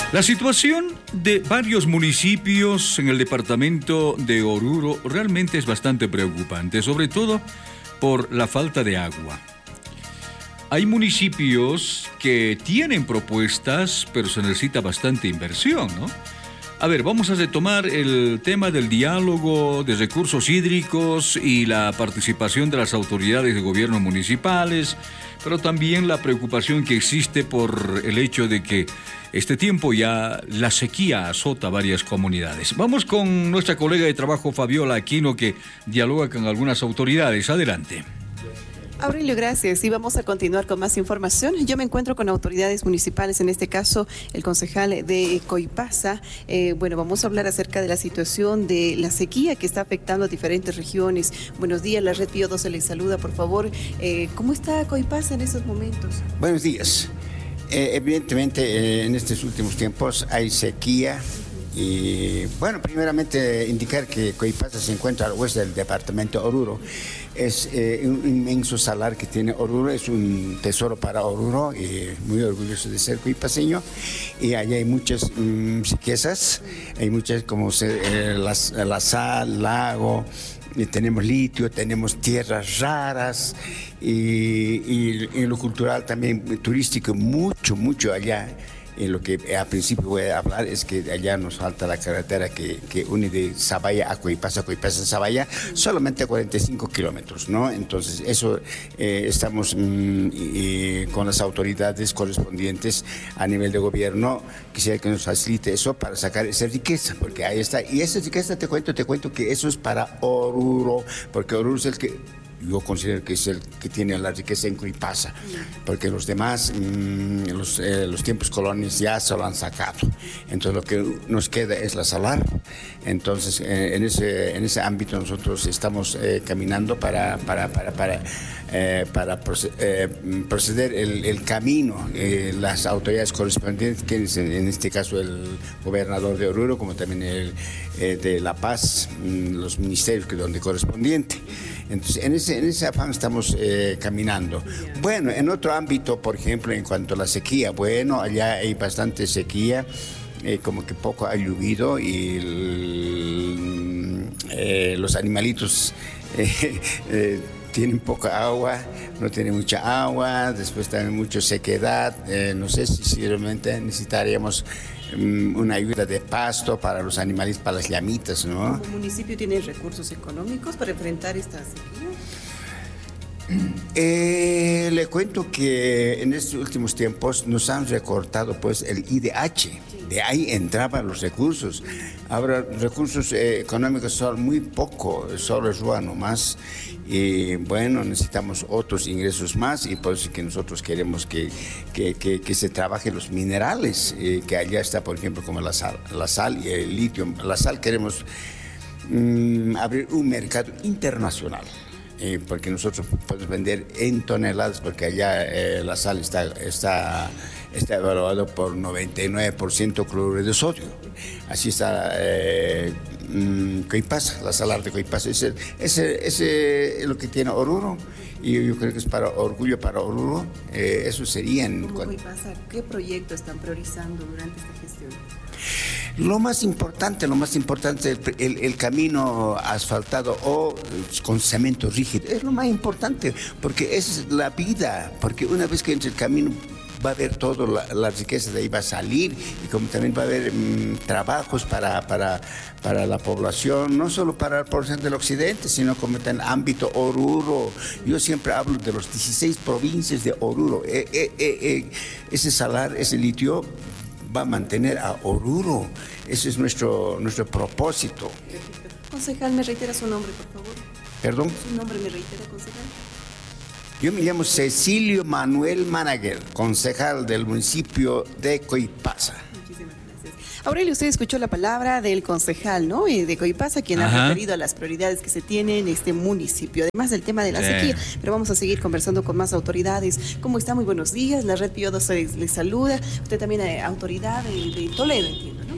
La situación de varios municipios en el departamento de Oruro realmente es bastante preocupante, sobre todo por la falta de agua. Hay municipios que tienen propuestas, pero se necesita bastante inversión, ¿no? A ver, vamos a retomar el tema del diálogo de recursos hídricos y la participación de las autoridades de gobierno municipales, pero también la preocupación que existe por el hecho de que este tiempo ya la sequía azota varias comunidades. Vamos con nuestra colega de trabajo Fabiola Aquino, que dialoga con algunas autoridades. Adelante. Aurelio, gracias. Y vamos a continuar con más información. Yo me encuentro con autoridades municipales, en este caso el concejal de Coipasa. Vamos a hablar acerca de la situación de la sequía que está afectando a diferentes regiones. Buenos días, la Red Pío 12 les saluda, por favor. ¿Cómo está Coipasa en estos momentos? Buenos días. Evidentemente, en estos últimos tiempos hay sequía. Y primeramente indicar que Coipasa se encuentra al oeste del departamento de Oruro. Es un inmenso salar que tiene Oruro, es un tesoro para Oruro y muy orgulloso de ser coipaseño. Y allá hay muchas riquezas, hay muchas como la sal, lago, tenemos litio, tenemos tierras raras y en lo cultural también turístico, mucho allá. Lo que al principio voy a hablar es que allá nos falta la carretera que une de Zabaya a Coipasa a Zabaya, solamente 45 kilómetros, ¿no? Entonces, eso estamos con las autoridades correspondientes a nivel de gobierno. Quisiera que nos facilite eso para sacar esa riqueza, porque ahí está. Y esa riqueza, te cuento que eso es para Oruro, porque Oruro es el que yo considero que es el que tiene la riqueza en Coipasa, porque los demás, los tiempos coloniales ya se lo han sacado. Entonces lo que nos queda es la salar. Entonces en ese ámbito nosotros estamos caminando para proceder el camino. Las autoridades correspondientes, que es en este caso el gobernador de Oruro, como también el de La Paz, los ministerios donde correspondiente. Entonces, en ese afán estamos caminando. Bueno, en otro ámbito, por ejemplo, en cuanto a la sequía, allá hay bastante sequía, como que poco ha llovido y los animalitos tienen poca agua, no tienen mucha agua, después también mucha sequedad. No sé si realmente necesitaríamos una ayuda de pasto para los animales, para las llamitas, ¿no? ¿El municipio tiene recursos económicos para enfrentar esta sequía? Le cuento que en estos últimos tiempos nos han recortado pues el IDH, de ahí entraban los recursos. Ahora recursos económicos son muy poco, solo es RUA nomás. Y necesitamos otros ingresos más y por eso que nosotros queremos que se trabajen los minerales, que allá está, por ejemplo, como la sal y el litio. La sal queremos abrir un mercado internacional. Porque nosotros podemos vender en toneladas, porque allá la sal está evaluado por 99% cloruro de sodio. Así está Coipasa, la salar de Coipasa. Ese es lo que tiene Oruro, y yo creo que es para orgullo para Oruro. Eso serían. ¿Cómo Coipasa? ¿Qué proyecto están priorizando durante esta gestión? Lo más importante, el camino asfaltado o con cemento rígido, es lo más importante, porque esa es la vida, porque una vez que entre el camino va a haber toda la riqueza de ahí va a salir, y como también va a haber trabajos para la población, no solo para la población del occidente, sino como en el ámbito Oruro. Yo siempre hablo de los 16 provincias de Oruro. Ese salar, ese litio va a mantener a Oruro. Ese es nuestro propósito. Concejal, ¿me reitera su nombre, por favor? ¿Perdón? ¿Su nombre me reitera, concejal? Yo me llamo Cecilio Manuel Managuer, concejal del municipio de Coipasa. Muchísimas gracias. Aurelio, usted escuchó la palabra del concejal, ¿no? De Coipasa, quien ha referido a las prioridades que se tienen en este municipio, además del tema de la sequía. Pero vamos a seguir conversando con más autoridades. ¿Cómo está? Muy buenos días. La Red Pío 12 les saluda. Usted también es autoridad de Toledo, entiendo, ¿no?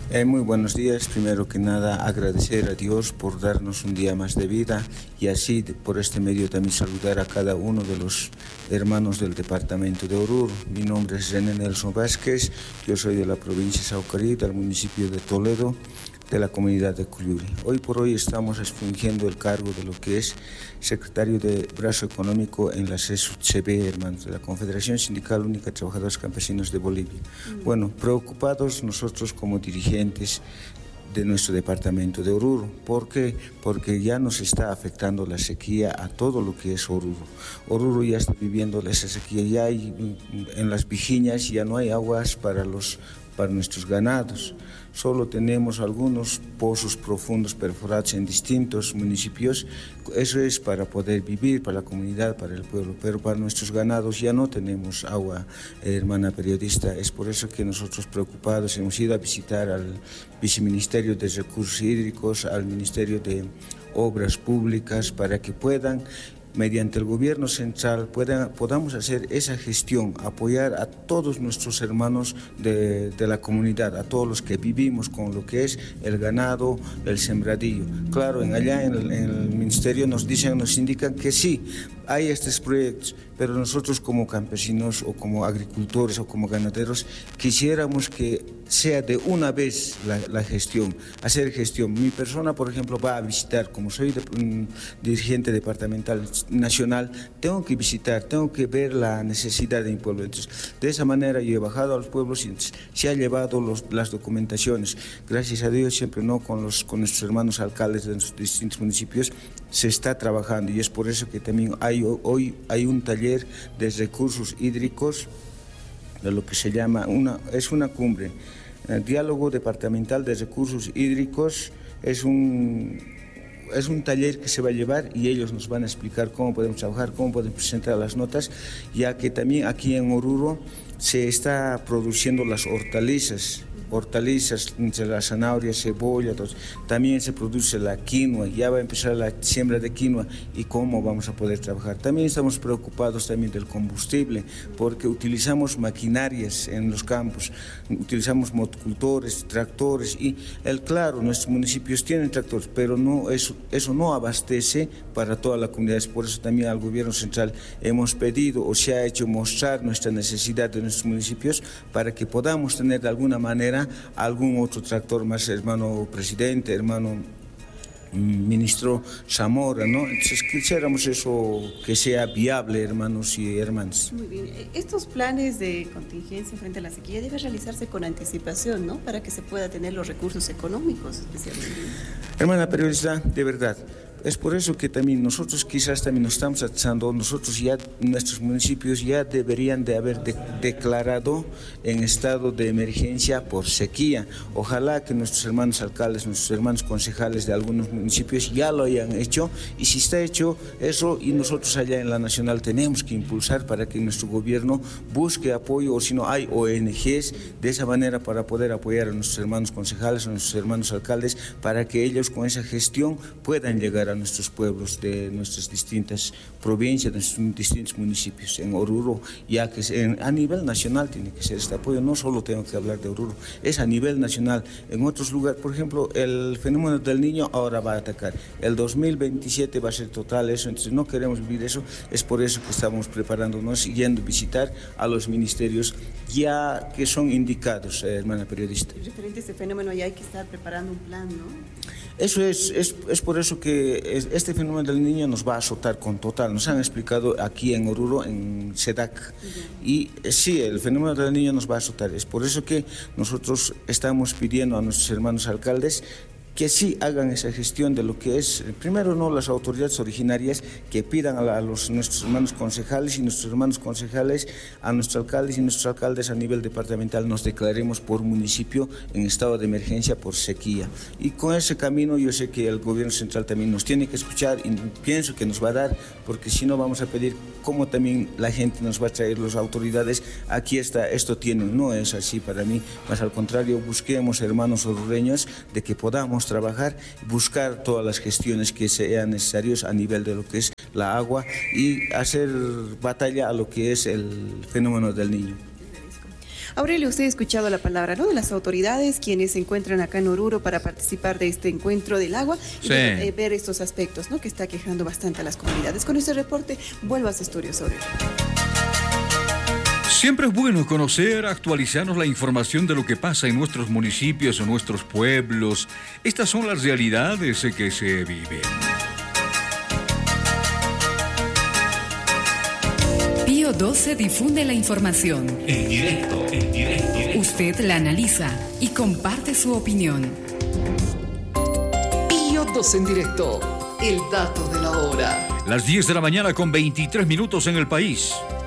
Muy buenos días. Primero que nada, agradecer a Dios por darnos un día más de vida y así por este medio también saludar a cada uno de los hermanos del departamento de Oruro. Mi nombre es René Nelson Vázquez, yo soy de la provincia de Saucarí, del municipio de Toledo, de la comunidad de Cuyuri. Hoy por hoy estamos fungiendo el cargo de lo que es secretario de Brazo Económico en la CSUTCB, hermanos, de la Confederación Sindical Única de Trabajadores Campesinos de Bolivia. Bueno, preocupados nosotros como dirigentes de nuestro departamento de Oruro. ¿Por qué? Porque ya nos está afectando la sequía a todo lo que es Oruro. Oruro ya está viviendo esa sequía, ya hay, en las vigiñas ya no hay aguas para nuestros ganados. Solo tenemos algunos pozos profundos perforados en distintos municipios. Eso es para poder vivir, para la comunidad, para el pueblo, pero para nuestros ganados ya no tenemos agua, hermana periodista. Es por eso que nosotros preocupados hemos ido a visitar al Viceministerio de Recursos Hídricos, al Ministerio de Obras Públicas, para que puedan, mediante el gobierno central, podamos hacer esa gestión, apoyar a todos nuestros hermanos de la comunidad, a todos los que vivimos con lo que es el ganado, el sembradillo. Claro, allá en el ministerio nos indican que sí, hay estos proyectos, pero nosotros como campesinos o como agricultores o como ganaderos quisiéramos que sea de una vez la gestión, hacer gestión. Mi persona, por ejemplo, va a visitar, como soy dirigente departamental nacional, tengo que visitar, tengo que ver la necesidad de mi pueblo. Entonces, de esa manera yo he bajado a los pueblos y se ha llevado las documentaciones. Gracias a Dios, siempre con nuestros hermanos alcaldes de los distintos municipios se está trabajando, y es por eso que también hoy hay un taller de recursos hídricos, de lo que se llama, es una cumbre, el diálogo departamental de recursos hídricos. Es un taller que se va a llevar y ellos nos van a explicar cómo podemos trabajar, cómo podemos presentar las notas, ya que también aquí en Oruro se está produciendo las hortalizas, entre la zanahoria, cebolla, también se produce la quinoa, ya va a empezar la siembra de quinoa, y cómo vamos a poder trabajar. También estamos preocupados también del combustible, porque utilizamos maquinarias en los campos, utilizamos motocultores, tractores, y claro, nuestros municipios tienen tractores, pero eso no abastece para toda la comunidad. Es por eso también al gobierno central hemos pedido, o se ha hecho mostrar nuestra necesidad de nuestros municipios para que podamos tener de alguna manera algún otro tractor más, hermano presidente, hermano ministro Zamora, ¿no? Entonces quisiéramos eso que sea viable, hermanos y hermanas. Muy bien. Estos planes de contingencia frente a la sequía deben realizarse con anticipación, ¿no? Para que se pueda tener los recursos económicos, especialmente. Hermana periodista, de verdad, es por eso que también nosotros quizás también nos estamos tratando, nuestros municipios ya deberían de haber declarado en estado de emergencia por sequía. Ojalá que nuestros hermanos alcaldes, nuestros hermanos concejales de algunos municipios ya lo hayan hecho, y si está hecho eso, y nosotros allá en la nacional tenemos que impulsar para que nuestro gobierno busque apoyo, o si no hay ONGs, de esa manera para poder apoyar a nuestros hermanos concejales, a nuestros hermanos alcaldes, para que ellos con esa gestión puedan llegar a nuestros pueblos de nuestras distintas provincias, de nuestros distintos municipios. En Oruro, ya que a nivel nacional tiene que ser este apoyo, no solo tengo que hablar de Oruro, es a nivel nacional. En otros lugares, por ejemplo, el fenómeno del Niño ahora va a atacar, el 2027 va a ser total eso, entonces no queremos vivir eso. Es por eso que estamos preparándonos, yendo a visitar a los ministerios ya que son indicados, hermana periodista. Referente a este fenómeno ya hay que estar preparando un plan, ¿no? Eso es por eso que este fenómeno del Niño nos va a azotar con total. Nos han explicado aquí en Oruro, en SEDAC, y sí, el fenómeno del Niño nos va a azotar. Es por eso que nosotros estamos pidiendo a nuestros hermanos alcaldes que sí hagan esa gestión de lo que es, primero no las autoridades originarias, que pidan a nuestros hermanos concejales y nuestros hermanos concejales, a nuestros alcaldes y nuestros alcaldes a nivel departamental nos declaremos por municipio en estado de emergencia por sequía. Y con ese camino yo sé que el gobierno central también nos tiene que escuchar, y pienso que nos va a dar, porque si no vamos a pedir cómo también la gente nos va a traer, las autoridades, aquí está, esto tiene, no es así para mí, más al contrario, busquemos hermanos orureños de que podamos trabajar, buscar todas las gestiones que sean necesarias a nivel de lo que es la agua y hacer batalla a lo que es el fenómeno del Niño. Aurelio, usted ha escuchado la palabra, ¿no?, de las autoridades quienes se encuentran acá en Oruro para participar de este encuentro del agua y Sí. ver estos aspectos, ¿no?, que está quejando bastante a las comunidades. Con ese reporte, vuelvo a estudios, Aurelio. Siempre es bueno conocer, actualizarnos la información de lo que pasa en nuestros municipios o nuestros pueblos. Estas son las realidades que se viven. Pío 12 difunde la información. En directo. Usted la analiza y comparte su opinión. Pío 12 en directo. El dato de la hora. Las 10 de la mañana con 23 minutos en el país.